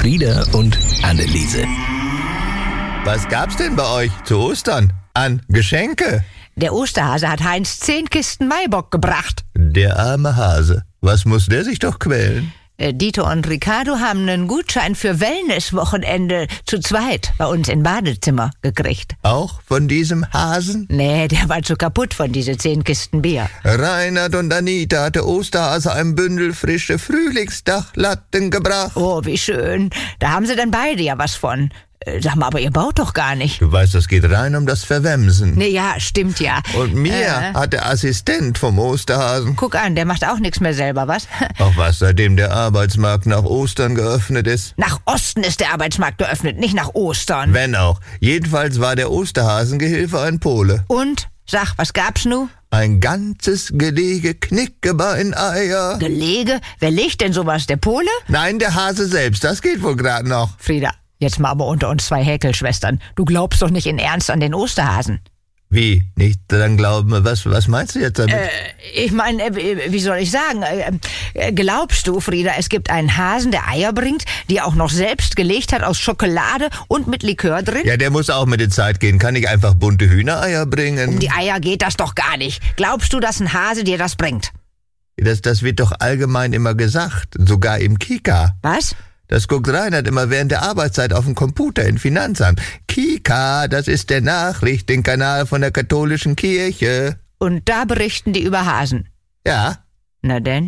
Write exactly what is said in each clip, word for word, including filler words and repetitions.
Frieda und Anneliese. Was gab's denn bei euch zu Ostern an Geschenke? Der Osterhase hat Heinz zehn Kisten Maibock gebracht. Der arme Hase. Was muss der sich doch quälen? Äh, Dieter und Ricardo haben einen Gutschein für Wellness-Wochenende zu zweit bei uns im Badezimmer gekriegt. Auch von diesem Hasen? Nee, der war zu kaputt von diese zehn Kisten Bier. Reinhard und Anita hatte Osterhase ein Bündel frische Frühlingsdachlatten gebracht. Oh, wie schön. Da haben sie dann beide ja was von. Äh, Sag mal, aber ihr baut doch gar nicht. Du weißt, das geht rein um das Verwemsen. Nee, ja, stimmt ja. Und mir Äh. hat der Assistent vom Osterhasen. Guck an, der macht auch nichts mehr selber, was? Auch was, seitdem der Arbeitsmarkt nach Ostern geöffnet ist? Nach Osten ist der Arbeitsmarkt geöffnet, nicht nach Ostern. Wenn auch. Jedenfalls war der Osterhasengehilfe ein Pole. Und? Sag, was gab's nu? Ein ganzes Gelege Knickebeineier. Gelege? Wer legt denn sowas? Der Pole? Nein, der Hase selbst, das geht wohl gerade noch. Frieda, jetzt mal aber unter uns zwei Häkelschwestern. Du glaubst doch nicht in Ernst an den Osterhasen. Wie? Nicht dran glauben? Was, was meinst du jetzt damit? Äh, ich meine, äh, wie soll ich sagen? Äh, äh, glaubst du, Frieda, es gibt einen Hasen, der Eier bringt, die er auch noch selbst gelegt hat aus Schokolade und mit Likör drin? Ja, der muss auch mit der Zeit gehen. Kann ich einfach bunte Hühnereier bringen? Um die Eier geht das doch gar nicht. Glaubst du, dass ein Hase dir das bringt? Das, das wird doch allgemein immer gesagt, sogar im Kika. Was? Das guckt Reinhard immer während der Arbeitszeit auf dem Computer in Finanzamt. Kika, das ist der Nachrichtenkanal von der katholischen Kirche. Und da berichten die über Hasen. Ja. Na denn?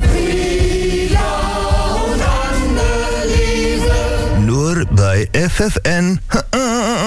Nur bei F F N.